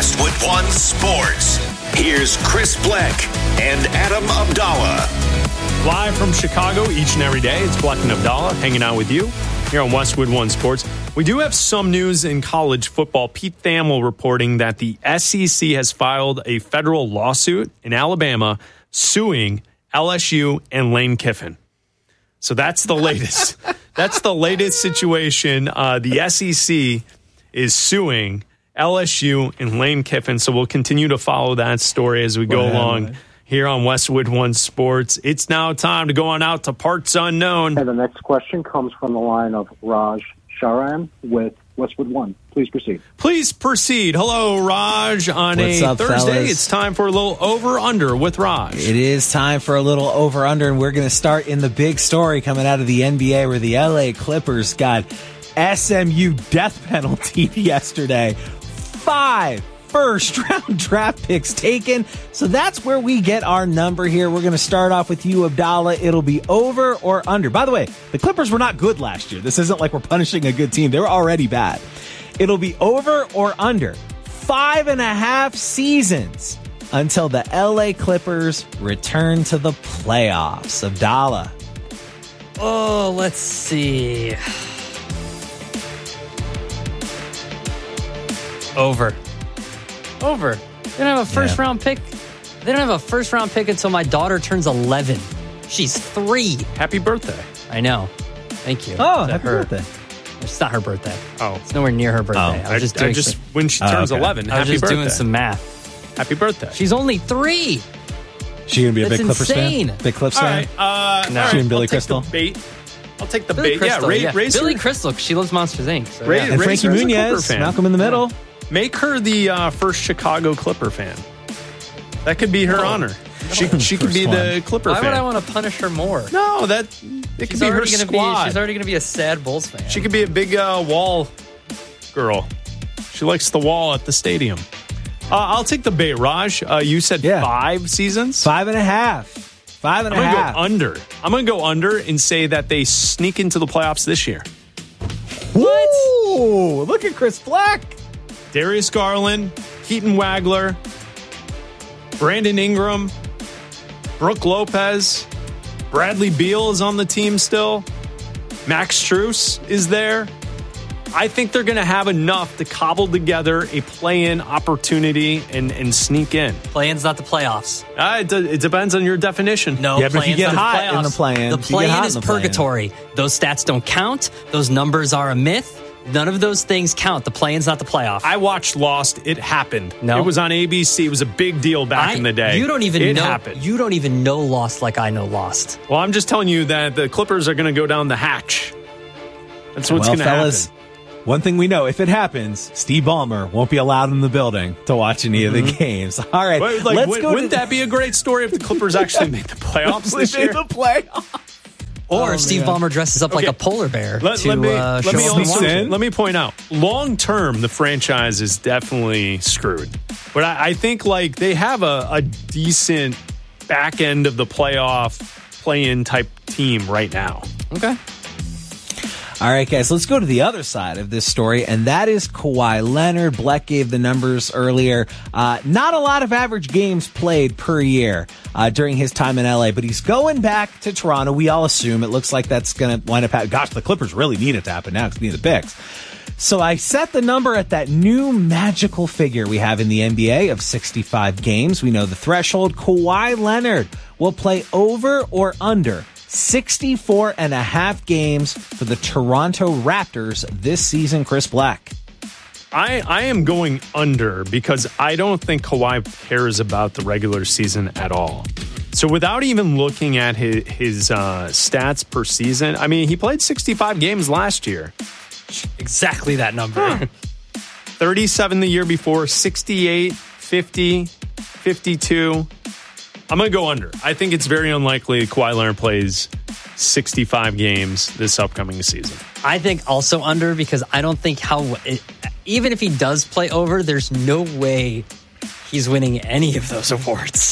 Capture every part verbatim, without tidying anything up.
Westwood One Sports. Here's Chris Bleck and Adam Abdallah. Live from Chicago each and every day, it's Bleck and Abdallah hanging out with you here on Westwood One Sports. We do have some news in college football. Pete Thamel reporting that the S E C has filed a federal lawsuit in Alabama suing L S U and Lane Kiffin. So that's the latest. That's the latest situation. Uh, the S E C is suing L S U and Lane Kiffin. So we'll continue to follow that story as we go wow. along here on Westwood One Sports. It's now time to go on out to parts unknown. And the next question comes from the line of Raj Sharan with Westwood One. Please proceed. Please proceed. Hello, Raj. On What's a up, Thursday, fellas? it's time for a little over-under with Raj. It is time for a little over-under, and we're going to start in the big story coming out of the N B A where the L A Clippers got S M U death penalty yesterday. Five first-round draft picks taken. So that's where we get our number here. We're going to start off with you, Abdallah. It'll be over or under. By the way, the Clippers were not good last year. This isn't like we're punishing a good team. They were already bad. It'll be over or under. Five and a half seasons until the L A Clippers return to the playoffs. Abdallah. Oh, let's see. Over. Over. They don't have a first Yeah. round pick. They don't have a first round pick until my daughter turns eleven. She's three. Happy birthday. I know. Thank you. Oh, To happy her. birthday. It's not her birthday. Oh. It's nowhere near her birthday. Oh. I was just I, doing I just some, when she Oh, turns okay. eleven, I was happy just birthday. doing some math. Happy birthday. She's only three. She gonna be a That's big Clippers insane. fan? Big Clips all fan? right. Uh, No. all She and right, Billy I'll take Crystal? the bait. I'll take the Billy bait. Crystal. yeah, Ray, raise Billy her, Crystal, 'cause she loves Monsters Incorporated. So Ray- yeah. And raise Frankie her as a Clipper Muniz, fan. Malcolm in the Middle. Make her the uh, first Chicago Clipper fan. That could be her No. honor. She she could First be one. the Clipper Why fan. would I want to punish her more? No, that it could She's be her already gonna squad. be. She's already going to be a sad Bulls fan. She could be a big uh, wall girl. She likes the wall at the stadium. Uh, I'll take the bait, Raj. Uh, you said Yeah. five seasons. Five and a half. Five and I'm a gonna half. go under. I'm gonna go under and say that they sneak into the playoffs this year. What? Ooh, look at Chris Black. Darius Garland, Keaton Wagler, Brandon Ingram, Brooke Lopez, Bradley Beal is on the team still. Max Strus is there. I think they're going to have enough to cobble together a play-in opportunity and, and sneak in. Play-in's not the playoffs. Uh, it, de- it depends on your definition. No, Yeah, but if you play-in's get not hot in the playoffs. play-in, the if you get play-in hot is in the play-in. purgatory. Those stats don't count. Those numbers are a myth. None of those things count. The play-in's not the playoff. I watched Lost. It happened. No. It was on A B C. It was a big deal back I- in the day. You don't even it know. happened. You don't even know Lost like I know Lost. Well, I'm just telling you that the Clippers are going to go down the hatch. That's what's well, going to fellas, happen. one thing we know, if it happens, Steve Ballmer won't be allowed in the building to watch any of the games. All right, Wait, like, let's wou- go wouldn't to that be a great story if the Clippers actually made the playoffs this in year? the playoffs. Or Oh, Steve man. Ballmer dresses up like Okay. a polar bear Let, to let me, uh, let, show me off the also, market. let me point out, long term, the franchise is definitely screwed. But I, I think like they have a, a decent back end of the playoff play-in type team right now. Okay. All right, guys, let's go to the other side of this story, and that is Kawhi Leonard. Bleck gave the numbers earlier. Uh, not a lot of average games played per year uh, during his time in L A, but he's going back to Toronto. We all assume it looks like that's going to wind up happening. Gosh, the Clippers really need it to happen now because they need the picks. So I set the number at that new magical figure we have in the N B A of sixty-five games. We know the threshold. Kawhi Leonard will play over or under sixty-four and a half games for the Toronto Raptors this season, Chris Black. I, I am going under because I don't think Kawhi cares about the regular season at all. So without even looking at his, his uh, stats per season, I mean, he played sixty-five games last year. Exactly that number. thirty-seven the year before, sixty-eight, fifty, fifty-two. I'm going to go under. I think it's very unlikely Kawhi Leonard plays sixty-five games this upcoming season. I think also under because I don't think how it, even if he does play over, there's no way he's winning any of those awards.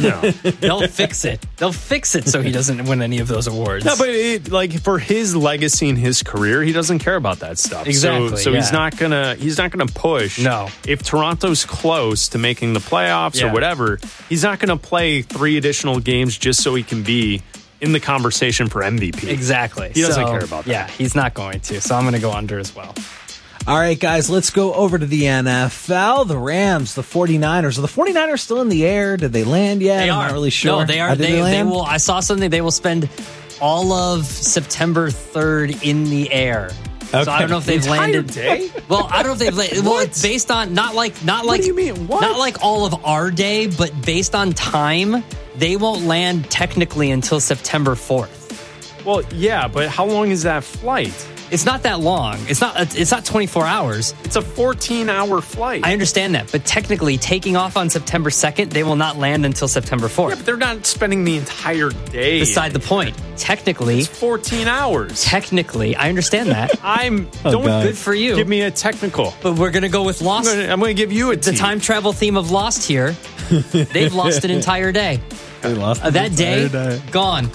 No. They'll fix it. They'll fix it so he doesn't win any of those awards. No, but it, like for his legacy and his career, he doesn't care about that stuff. Exactly. So, so yeah. he's not gonna he's not gonna push. No. If Toronto's close to making the playoffs Yeah. or whatever, he's not gonna play three additional games just so he can be in the conversation for M V P. Exactly. He doesn't So, care about that. Yeah, he's not going to. So I'm going to go under as well. All right, guys, let's go over to the N F L. The Rams, the 49ers. Are the 49ers still in the air? Did they land yet? They I'm are. not really sure. No, they are. Uh, did they, they land? will. I saw something. They will spend all of September third in the air. Okay. So I don't know if they've The entire landed. day? Well, I don't know if they've landed. Well, it's based on not like not like do you mean? What? not like all of our day, but based on time, they won't land technically until September fourth. Well, yeah, but how long is that flight? It's not that long. It's not. It's not twenty-four hours. It's a fourteen-hour flight. I understand that, but technically, taking off on September second, they will not land until September yeah, fourth. but they're not spending the entire day. Beside the point. Technically, It's fourteen hours. technically, I understand that, I'm Oh, don't God. Good for you. Give me a technical. but we're gonna go with I'm Lost. gonna, I'm gonna give you a The T. time travel theme of Lost here. They've lost an entire day. They lost Uh, the that day, entire day. gone.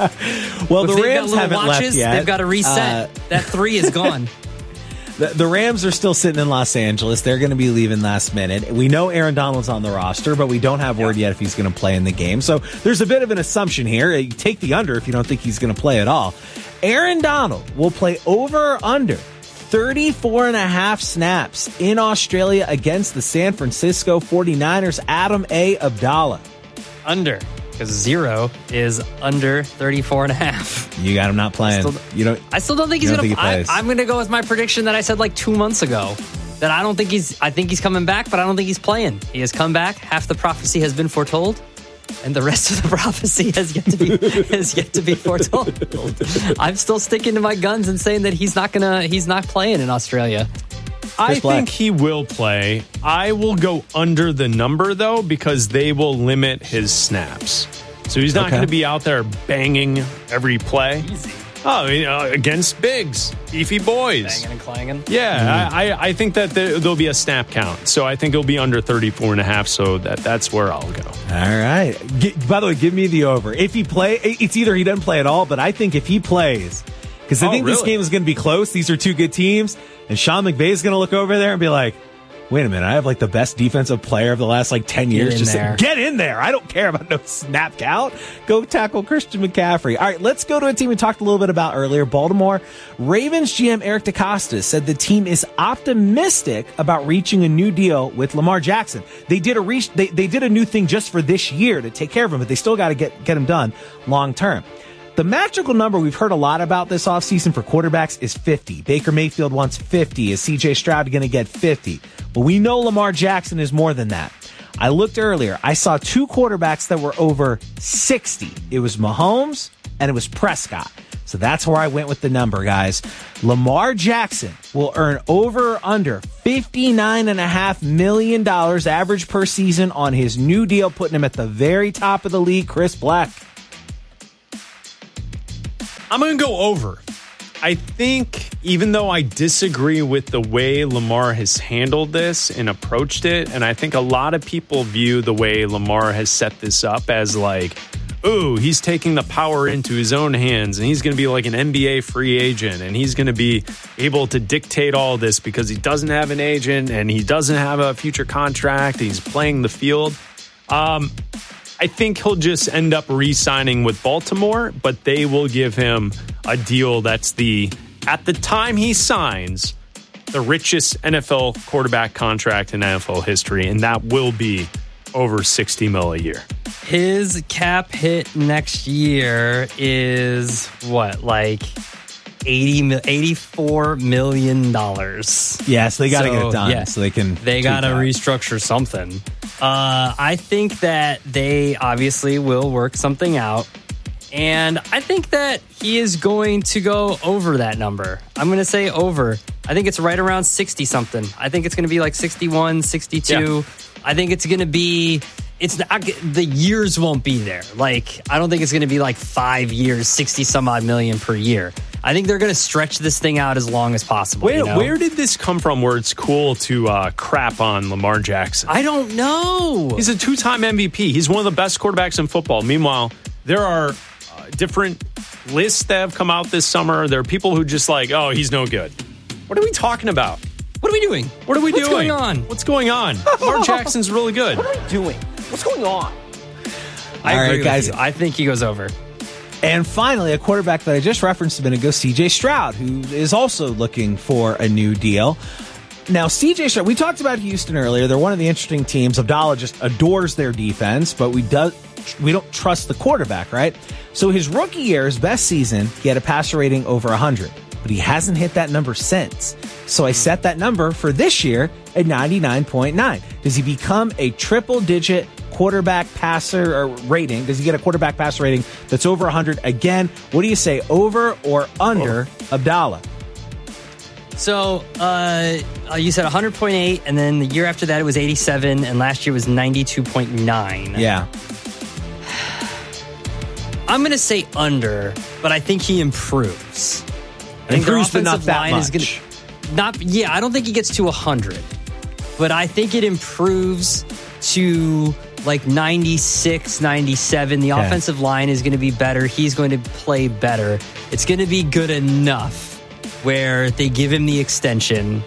Well, If the they've Rams got little haven't watches, left yet. they've got to reset. Uh, that three is gone. The, the Rams are still sitting in Los Angeles. They're going to be leaving last minute. We know Aaron Donald's on the roster, but we don't have word yet if he's going to play in the game. So there's a bit of an assumption here. You take the under if you don't think he's going to play at all. Aaron Donald will play over or under thirty-four and a half snaps in Australia against the San Francisco 49ers. Adam A. Abdallah. Under. Because zero is under thirty-four and a half. You got him not playing. Still- you don't. I still don't think he's You don't going to think he play. plays? I'm going to go with my prediction that I said like two months ago. That I don't think he's, I think he's coming back, but I don't think he's playing. He has come back. Half the prophecy has been foretold. And the rest of the prophecy has yet to be has yet to be foretold. I'm still sticking to my guns and saying that he's not gonna he's not playing in Australia. I Chris Black. think he will play. I will go under the number, though, because they will limit his snaps. So he's not Okay. going to be out there banging every play. Easy. Oh, you know, against bigs, beefy boys. Banging and clanging. Yeah, I, I, I think that there, there'll be a snap count. So I think it'll be under thirty-four and a half. So that, that's where I'll go. All right. G- by the way, give me the over. If he play, it's either he doesn't play at all, but I think if he plays, because I Oh, think this really? game is going to be close. These are two good teams, and Sean McVay is going to look over there and be like, "Wait a minute, I have like the best defensive player of the last like ten years. in Just there. get in there. I don't care about no snap count. Go tackle Christian McCaffrey." All right, let's go to a team we talked a little bit about earlier, Baltimore. Ravens G M Eric DeCosta said the team is optimistic about reaching a new deal with Lamar Jackson. They did a reach, they, they did a new thing just for this year to take care of him, but they still got to get get him done long term. The magical number we've heard a lot about this offseason for quarterbacks is fifty. Baker Mayfield wants fifty. Is C J Stroud going to get fifty? But we know Lamar Jackson is more than that. I looked earlier. I saw two quarterbacks that were over sixty. It was Mahomes and it was Prescott. So that's where I went with the number, guys. Lamar Jackson will earn over or under fifty-nine point five million dollars average per season on his new deal, putting him at the very top of the league. Chris Black. I'm going to go over. I think even though I disagree with the way Lamar has handled this and approached it, and I think a lot of people view the way Lamar has set this up as like, ooh, he's taking the power into his own hands and he's going to be like an N B A free agent and he's going to be able to dictate all this because he doesn't have an agent and he doesn't have a future contract. He's playing the field. Um, I think he'll just end up re-signing with Baltimore, but they will give him a deal that's the, at the time he signs, the richest N F L quarterback contract in N F L history, and that will be over sixty mil a year. His cap hit next year is what, like eighty, eighty-four million dollars. Yeah, so they got to So, get it done yeah. so they can. They do got to that. restructure something. Uh, I think that they obviously will work something out. And I think that he is going to go over that number. I'm going to say over. I think it's right around sixty something. I think it's going to be like sixty-one, sixty-two. Yeah. I think it's going to be, it's not, the years won't be there. Like, I don't think it's going to be like five years, sixty some odd million per year. I think they're going to stretch this thing out as long as possible. Wait, you know? Where did this come from where it's cool to uh, crap on Lamar Jackson? I don't know. He's a two-time M V P. He's one of the best quarterbacks in football. Meanwhile, there are uh, different lists that have come out this summer. There are people who just like, oh, he's no good. What are we talking about? What are we doing? What are we What's doing? going on? What's going on? Lamar Jackson's really good. What are we doing? What's going on? I All agree right, with guys. you. I think he goes over. And finally, a quarterback that I just referenced a minute ago, C J Stroud, who is also looking for a new deal. Now, C J Stroud, we talked about Houston earlier. They're one of the interesting teams. Abdallah just adores their defense, but we do, we don't trust the quarterback, right? So his rookie year, his best season, he had a passer rating over one hundred, but he hasn't hit that number since. So I set that number for this year at ninety-nine point nine. Does he become a triple-digit quarterback passer or rating? Does he get a quarterback passer rating that's over one hundred again? What do you say, over or under oh. Abdallah? So uh, you said one hundred point eight, and then the year after that it was eighty-seven, and last year was ninety-two point nine. Yeah. I'm going to say under, but I think he improves. I think Improves, their but not offensive that line much. is going to not. Yeah, I don't think he gets to one hundred, but I think it improves to like ninety-six, ninety-seven. The Okay. offensive line is going to be better. He's going to play better. It's going to be good enough where they give him the extension,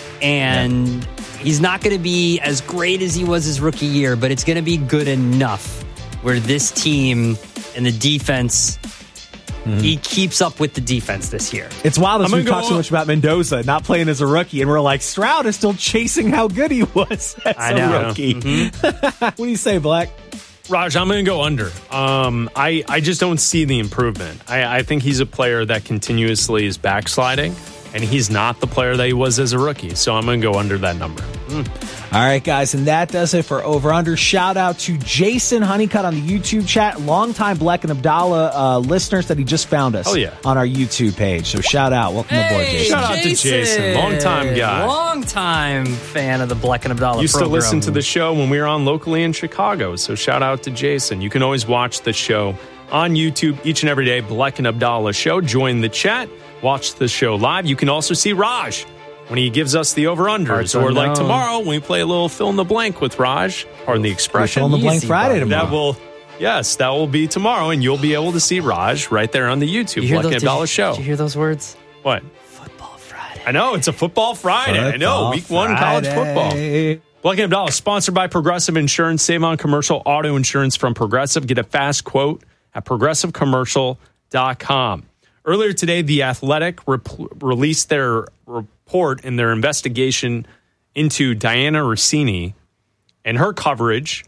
and yeah. he's not going to be as great as he was his rookie year, but it's going to be good enough where this team and the defense, mm-hmm. he keeps up with the defense this year. It's wild as we go talk so much about Mendoza not playing as a rookie, and we're like, Stroud is still chasing how good he was as I a know. rookie. Mm-hmm. What do you say, Black? Raj, I'm going to go under. Um, I, I just don't see the improvement. I, I think he's a player that continuously is backsliding, and he's not the player that he was as a rookie. So I'm going to go under that number. Mm. All right, guys, and that does it for Over Under. Shout out to Jason Honeycutt on the YouTube chat, longtime Black and Abdallah uh, listeners that he just found us oh, yeah. on our YouTube page. So shout out. Welcome hey, aboard, Jason. Shout out to Jason, long-time guy. Long-time fan of the Black and Abdallah Used program. to listen to the show when we were on locally in Chicago. So shout out to Jason. You can always watch the show on YouTube each and every day, Black and Abdallah Show. Join the chat. Watch the show live. You can also see Raj when he gives us the over-unders. Or like tomorrow when we play a little fill-in-the-blank with Raj, pardon the expression. Fill-in-the-blank Friday tomorrow. That will, yes, that will be tomorrow, and you'll be able to see Raj right there on the YouTube, Black and Abdallah Show. Did you hear those words? What? Football Friday. I know, it's a Football Friday. Football I know, week one college football. Friday. Black and Abdallah, sponsored by Progressive Insurance. Save on commercial auto insurance from Progressive. Get a fast quote at progressive commercial dot com. Earlier today, The Athletic rep- released their report in their investigation into Diana Rossini and her coverage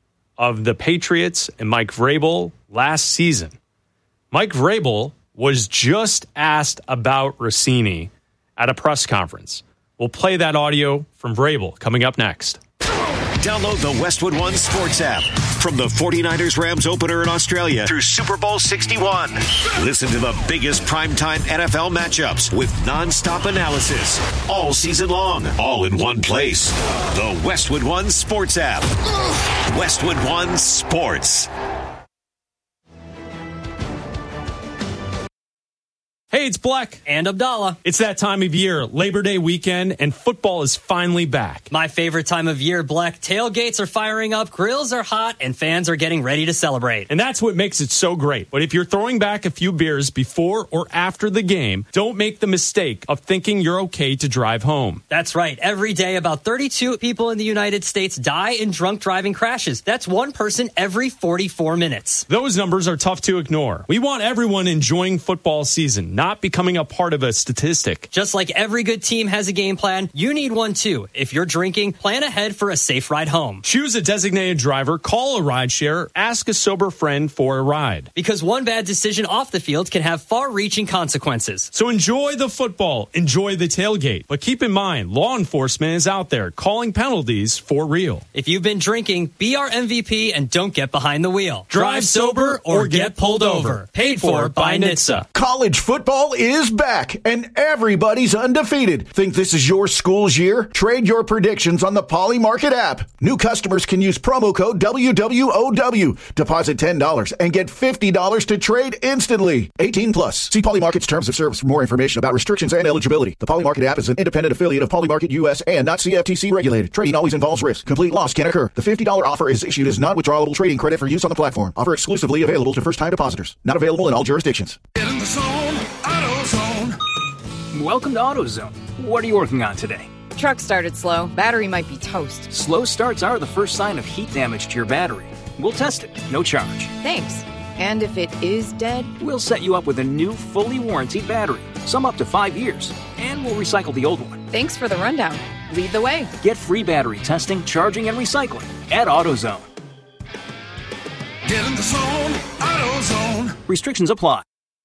of the Patriots and Mike Vrabel last season. Mike Vrabel was just asked about Rossini at a press conference. We'll play that audio from Vrabel coming up next. Download the Westwood One Sports app. From the forty-niners Rams opener in Australia through Super Bowl sixty-one. Listen to the biggest primetime N F L matchups with nonstop analysis all season long, all in one place. The Westwood One Sports app. Westwood One Sports. Hey, it's Black and Abdallah. It's that time of year, Labor Day weekend, and football is finally back. My favorite time of year, Black. Tailgates are firing up, grills are hot, and fans are getting ready to celebrate. And that's what makes it so great. But if you're throwing back a few beers before or after the game, don't make the mistake of thinking you're okay to drive home. That's right. Every day, about thirty-two people in the United States die in drunk driving crashes. That's one person every forty-four minutes. Those numbers are tough to ignore. We want everyone enjoying football season, not becoming a part of a statistic. Just like every good team has a game plan, you need one too. If you're drinking, plan ahead for a safe ride home. Choose a designated driver, call a rideshare, ask a sober friend for a ride. Because one bad decision off the field can have far-reaching consequences. So enjoy the football, enjoy the tailgate. But keep in mind, law enforcement is out there calling penalties for real. If you've been drinking, be our M V P and don't get behind the wheel. Drive sober or get pulled over. Paid for by N H T S A. College football Football is back, and everybody's undefeated. Think this is your school's year? Trade your predictions on the Poly Market app. New customers can use promo code W W O W. Deposit ten dollars and get fifty dollars to trade instantly. eighteen plus. See Poly Market's terms of service for more information about restrictions and eligibility. The Poly Market app is an independent affiliate of Poly Market U S and not C F T C regulated. Trading always involves risk. Complete loss can occur. The fifty dollars offer is issued as non-withdrawable trading credit for use on the platform. Offer exclusively available to first-time depositors. Not available in all jurisdictions. Get in the zone, AutoZone. Welcome to AutoZone. What are you working on today? Truck started slow. Battery might be toast. Slow starts are the first sign of heat damage to your battery. We'll test it. No charge. Thanks. And if it is dead? We'll set you up with a new, fully warranted battery. Some up to five years. And we'll recycle the old one. Thanks for the rundown. Lead the way. Get free battery testing, charging, and recycling at AutoZone. Get in the zone, AutoZone. Restrictions apply.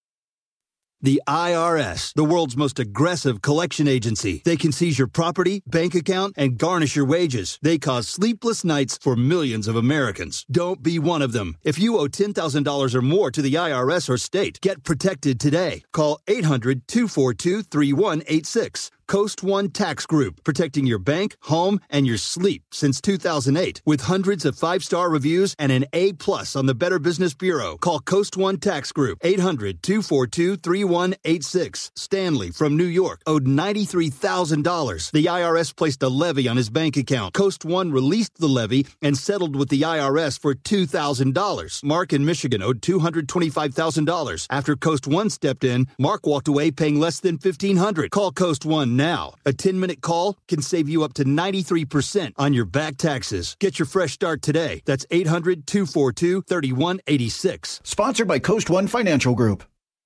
The I R S, the world's most aggressive collection agency. They can seize your property, bank account, and garnish your wages. They cause sleepless nights for millions of Americans. Don't be one of them. If you owe ten thousand dollars or more to the I R S or state, get protected today. Call eight hundred, two four two, three one eight six. Coast One Tax Group, protecting your bank, home, and your sleep since two thousand eight. With hundreds of five-star reviews and an A plus on the Better Business Bureau. Call Coast One Tax Group, eight hundred, two four two, three one eight six. Stanley from New York owed ninety-three thousand dollars. The I R S placed a levy on his bank account. Coast One released the levy and settled with the I R S for two thousand dollars. Mark in Michigan owed two hundred twenty-five thousand dollars. After Coast One stepped in, Mark walked away paying less than fifteen hundred dollars. Call Coast One now. A ten-minute call can save you up to ninety-three percent on your back taxes. Get your fresh start today. That's eight hundred, two four two, three one eight six. Sponsored by Coast One Financial Group.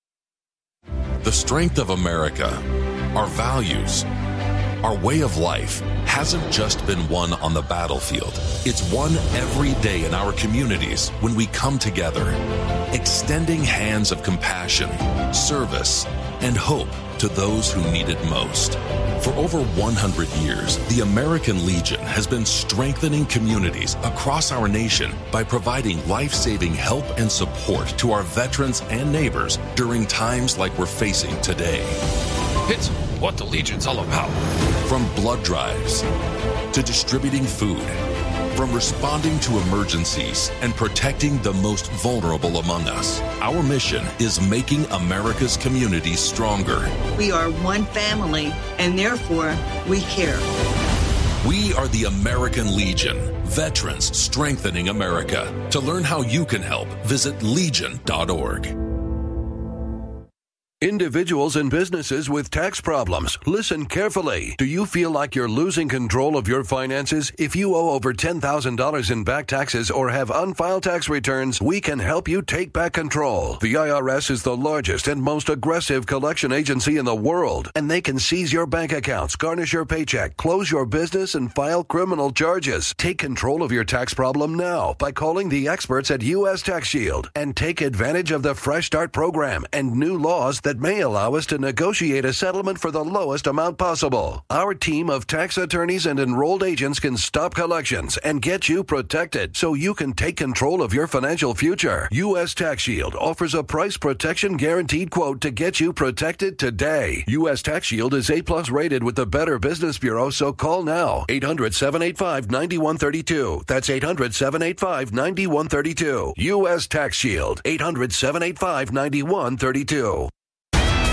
The strength of America, our values, our way of life hasn't just been won on the battlefield. It's won every day in our communities when we come together, extending hands of compassion, service, and hope to those who need it most. For over one hundred years, the American Legion has been strengthening communities across our nation by providing life-saving help and support to our veterans and neighbors during times like we're facing today. It's what the Legion's all about. From blood drives to distributing food, from responding to emergencies and protecting the most vulnerable among us, our mission is making America's communities stronger. We are one family, and therefore, we care. We are the American Legion, veterans strengthening America. To learn how you can help, visit legion dot org. Individuals and businesses with tax problems, listen carefully. Do you feel like you're losing control of your finances? If you owe over ten thousand dollars in back taxes or have unfiled tax returns, we can help you take back control. The I R S is the largest and most aggressive collection agency in the world, and they can seize your bank accounts, garnish your paycheck, close your business, and file criminal charges. Take control of your tax problem now by calling the experts at U S Tax Shield and take advantage of the Fresh Start program and new laws that that may allow us to negotiate a settlement for the lowest amount possible. Our team of tax attorneys and enrolled agents can stop collections and get you protected so you can take control of your financial future. U S Tax Shield offers a price protection guaranteed quote to get you protected today. U S Tax Shield is A plus rated with the Better Business Bureau, so call now. eight hundred, seven eight five, nine one three two. That's eight hundred, seven eight five, nine one three two. U S Tax Shield. eight hundred, seven eight five, nine one three two.